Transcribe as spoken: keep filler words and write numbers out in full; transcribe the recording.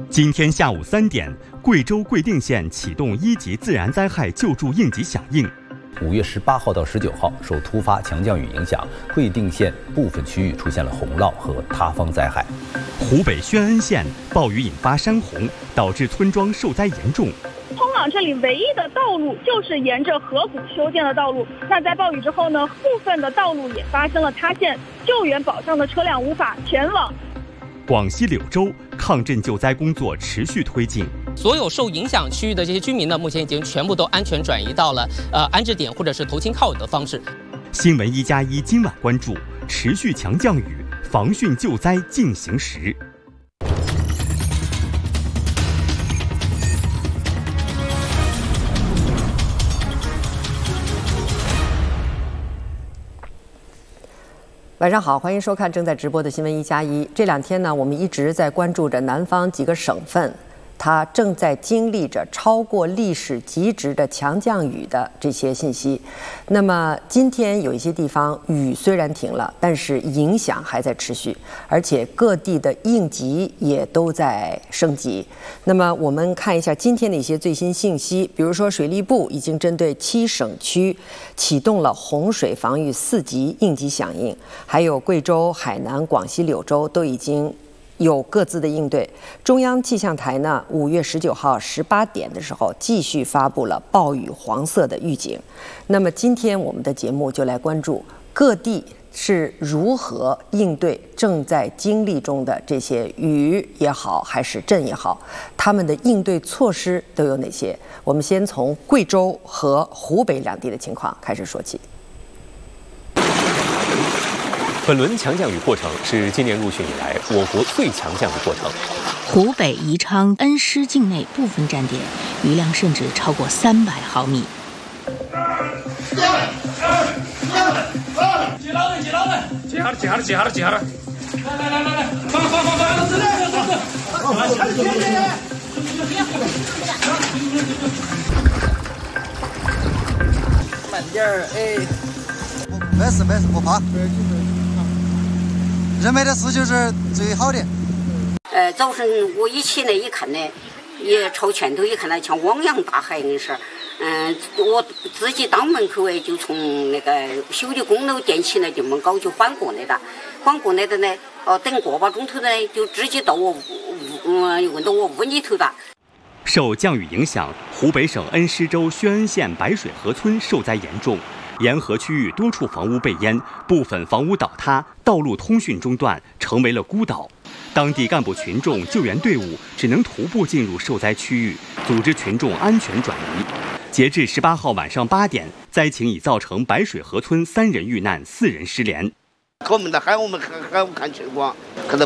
今天下午三点，贵州贵定县启动一级自然灾害救助应急响应。 五月十八号到十九号，受突发强降雨影响，贵定县部分区域出现了洪涝和塌方灾害。 湖北宣恩县暴雨引发山洪，导致村庄受灾严重。 通往这里唯一的道路就是沿着河谷修建的道路。那在暴雨之后呢，部分的道路也发生了塌陷，救援保障的车辆无法前往。 广西柳州抗震救灾工作持续推进， 所有受影响区域的这些居民呢，目前已经全部都安全转移到了呃安置点或者是投亲靠友的方式。 新闻一加一今晚关注：持续强降雨，防汛救灾进行时。 晚上好，欢迎收看正在直播的新闻一加一。这两天呢，我们一直在关注着南方几个省份，它正在经历着超过历史极值的强降雨的这些信息。那么今天有一些地方雨虽然停了，但是影响还在持续，而且各地的应急也都在升级。那么我们看一下今天的一些最新信息，比如说水利部已经针对七省区启动了洪水防御四级应急响应，还有贵州、海南、广西柳州都已经有各自的应对。中央气象台呢，五月十九号十八点的时候继续发布了暴雨黄色的预警。那么今天我们的节目就来关注各地是如何应对正在经历中的这些雨也好，还是震也好，他们的应对措施都有哪些？我们先从贵州和湖北两地的情况开始说起。 本轮强降雨过程是今年入汛以来我国最强降雨过程。 湖北宜昌恩施境内部分站点雨量甚至超过三百毫米。 接牢的，接牢的，接好了，接好了，接好了，接好了。来来来来来，放放放放，走走走走。 慢点儿，哎。没事没事，不怕。人为的事就是最好的。 呃，早晨我一起来一看呢，也朝前头一看呢，像汪洋大海的事儿。嗯，我自己当门口哎，就从那个修理工楼电起来就门高就缓过来的，缓过来的呢，哦，等个把钟头呢，就直接到我屋，嗯，问到我屋里头的。 受降雨影响，湖北省恩施州宣恩县白水河村受灾严重。沿河区域多处房屋被淹，部分房屋倒塌，道路通讯中断，成为了孤岛。当地干部群众、救援队伍只能徒步进入受灾区域，组织群众安全转移。截至十八号晚上八点，灾情已造成白水河村三人遇难，四人失联。 考门的喊我们喊喊我看情况，看到